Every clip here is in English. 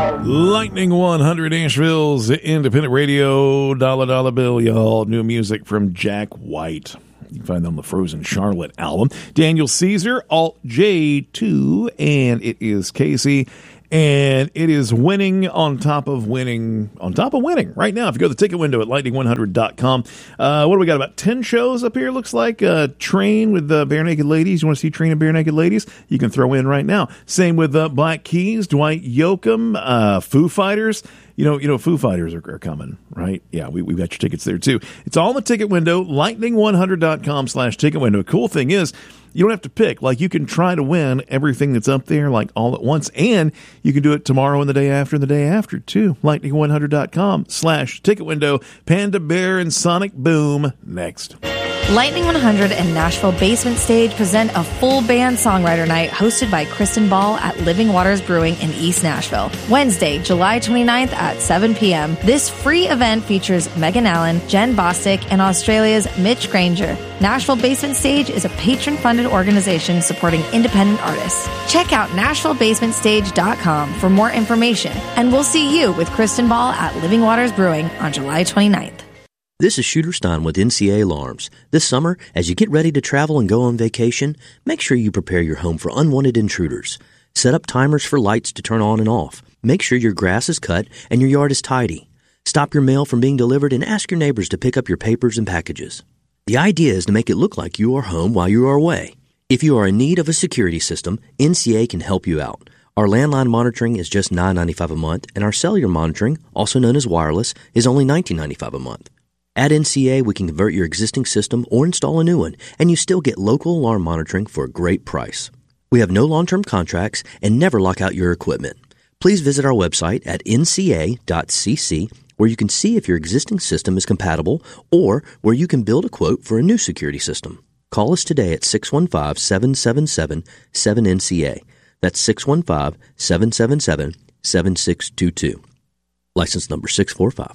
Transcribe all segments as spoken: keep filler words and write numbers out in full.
Lightning one hundred, Asheville's independent radio, dollar dollar bill, y'all. New music from Jack White. You can find them on the Frozen Charlotte album. Daniel Caesar, Alt J two, and it is Casey. And it is winning on top of winning on top of winning right now. If you go to the ticket window at lightning one hundred dot com, uh, what do we got? About ten shows up here, looks like. Uh, Train with uh, Bare Naked Ladies. You want to see Train and Bare Naked Ladies? You can throw in right now. Same with uh, Black Keys, Dwight Yoakam, uh, Foo Fighters. You know, you know, Foo Fighters are, are coming, right? Yeah, we, we've got your tickets there, too. It's all in the ticket window, lightning one hundred dot com slash ticket window. The cool thing is, you don't have to pick. Like, you can try to win everything that's up there, like, all at once. And you can do it tomorrow and the day after and the day after, too. lightning one hundred dot com slash ticket window. Panda Bear and Sonic Boom next. Lightning one hundred and Nashville Basement Stage present a full band songwriter night hosted by Kristen Ball at Living Waters Brewing in East Nashville. Wednesday, July twenty-ninth at seven p.m. This free event features Megan Allen, Jen Bostic, and Australia's Mitch Granger. Nashville Basement Stage is a patron-funded organization supporting independent artists. Check out nashville basement stage dot com for more information, and we'll see you with Kristen Ball at Living Waters Brewing on July twenty-ninth. This is Shooter Stein with N C A Alarms. This summer, as you get ready to travel and go on vacation, make sure you prepare your home for unwanted intruders. Set up timers for lights to turn on and off. Make sure your grass is cut and your yard is tidy. Stop your mail from being delivered and ask your neighbors to pick up your papers and packages. The idea is to make it look like you are home while you are away. If you are in need of a security system, N C A can help you out. Our landline monitoring is just nine dollars and ninety-five cents a month, and our cellular monitoring, also known as wireless, is only nineteen dollars and ninety-five cents a month. At N C A, we can convert your existing system or install a new one, and you still get local alarm monitoring for a great price. We have no long-term contracts and never lock out your equipment. Please visit our website at n c a dot c c, where you can see if your existing system is compatible or where you can build a quote for a new security system. Call us today at six one five, seven seven seven, seven N C A. That's six one five, seven seven seven, seven six two two. License number six four five.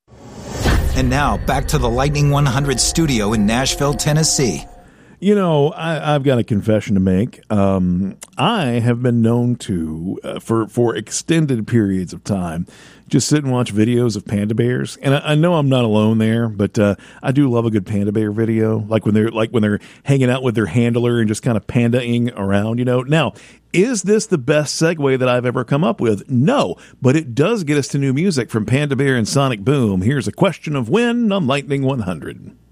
And now, back to the Lightning one hundred studio in Nashville, Tennessee. You know, I, I've got a confession to make. Um, I have been known to, uh, for, for extended periods of time, just sit and watch videos of panda bears. And I, I know I'm not alone there, but uh, I do love a good panda bear video, like when they're like when they're hanging out with their handler and just kind of pandaing around, you know. Now, is this the best segue that I've ever come up with? No, but it does get us to new music from Panda Bear and Sonic Boom. Here's a question of when on Lightning one hundred.